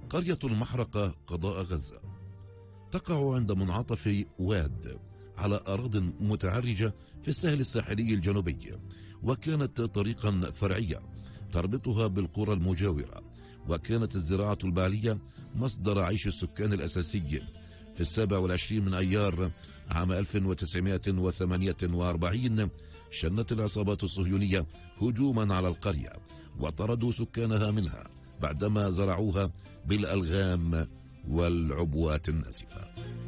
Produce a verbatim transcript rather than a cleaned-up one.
قرية المحرقة قضاء غزة تقع عند منعطف واد على أراضٍ متعرجة في الساحل الساحلي الجنوبي، وكانت طريقا فرعية تربطها بالقرى المجاورة، وكانت الزراعة البالية مصدر عيش السكان الأساسي. في السابع والعشرين من أيار عام ألف وتسعمائة وثمانية وأربعين شنت العصابات الصهيونية هجوما على القرية وطردوا سكانها منها بعدما زرعوها بالألغام والعبوات الناسفة.